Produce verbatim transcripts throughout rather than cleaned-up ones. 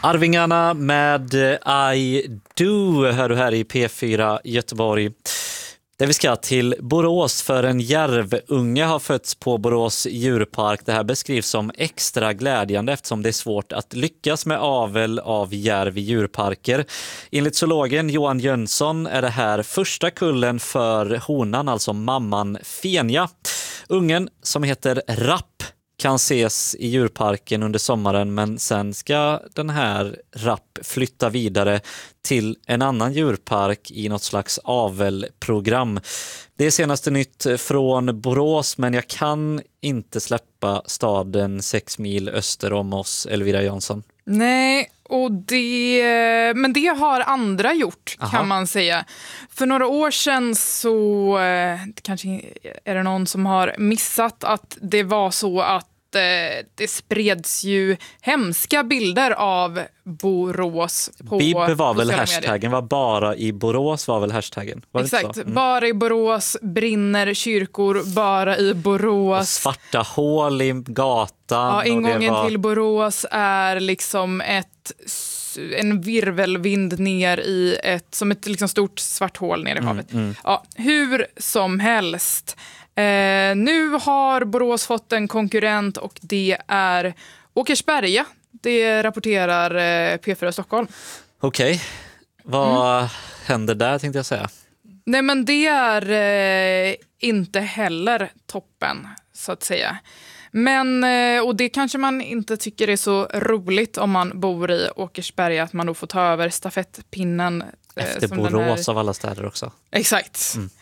Arvingarna med I Do hör du här i P fyra Göteborg. Där vi ska till Borås för en järvunge har fötts på Borås djurpark. Det här beskrivs som extra glädjande eftersom det är svårt att lyckas med avel av järv i djurparker. Enligt zoologen Johan Jönsson är det här första kullen för honan, alltså mamman Fenja. Ungen som heter Rapp kan ses i djurparken under sommaren, men sen ska den här Rapp flytta vidare till en annan djurpark i något slags avelprogram. Det är senaste nytt från Borås, men jag kan inte släppa staden sex mil öster om oss, Elvira Jansson. Nej, och det, men det har andra gjort. Aha. Kan man säga. För några år sedan så eh, kanske är det någon som har missat att det var så att det spreds ju hemska bilder av Borås på Bib var väl hashtaggen, medier. var bara i Borås var väl hashtaggen. Var Exakt, mm. bara i Borås brinner kyrkor, bara i Borås. Och svarta hål i gatan. Ja, ingången var... till Borås är liksom ett, en virvelvind ner i ett, som ett liksom stort svart hål ner i havet. Mm, mm. Ja, hur som helst. Eh, nu har Borås fått en konkurrent och det är Åkersberga. Det rapporterar eh, P fyra Stockholm. Okej, okay. Vad mm. händer där tänkte jag säga? Nej, men det är eh, inte heller toppen så att säga. Men, eh, och det kanske man inte tycker är så roligt om man bor i Åkersberga, att man då får ta över stafettpinnen. Eh, Efter som Borås här... av alla städer också. Exakt. Mm.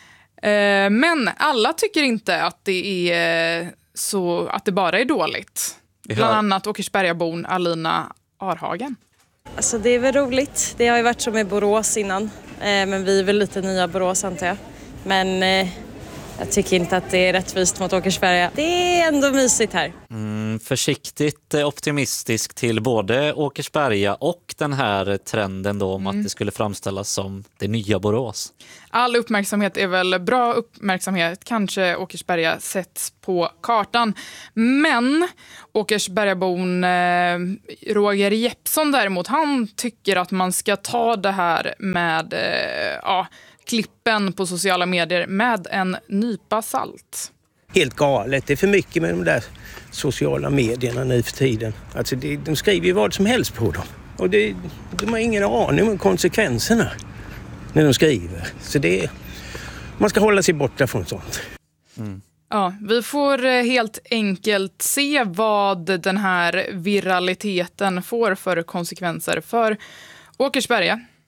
Men alla tycker inte att det är så att det bara är dåligt. Bland annat Åkersbergabon Alina Arhagen. Alltså det är väl roligt. Det har ju varit som i Borås innan. Men vi är väl lite nya Borås antar jag. Men jag tycker inte att det är rättvist mot Åkersberga. Det är ändå mysigt här. Mm, försiktigt optimistisk till både Åkersberga och den här trenden då om mm. att det skulle framställas som det nya Borås. All uppmärksamhet är väl bra uppmärksamhet. Kanske Åkersberga sätts på kartan. Men Åkersbergabon eh, Roger Jeppsson däremot, han tycker att man ska ta det här med eh, ja, klippen på sociala medier med en nypa salt. Helt galet. Det är för mycket med de där sociala medierna nu för tiden. Alltså det, de skriver ju vad som helst på dem. Och det, de har ingen aning om konsekvenserna när de skriver. Så det, man ska hålla sig borta från sånt. Mm. Ja, vi får helt enkelt se vad den här viraliteten får för konsekvenser för Åkersberga.